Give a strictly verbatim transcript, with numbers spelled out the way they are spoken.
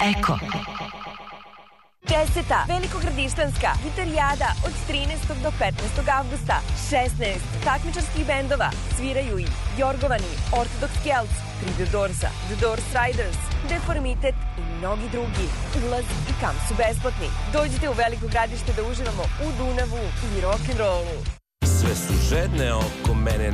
Eko. Deseta Velikogradištanska gitarijada od trinaestog do petnaestog avgusta. šesnaest takmičarskih bendova sviraju i Jorgovani, Orthodox Celts, tri The Doorsa, The Doors Riders, Deformitet i mnogi drugi. Ulaz i kamp su besplatni. Dođite u Veliko Gradište da uživamo u Dunavu i rock'n'rollu. Sve su žedne oko mene.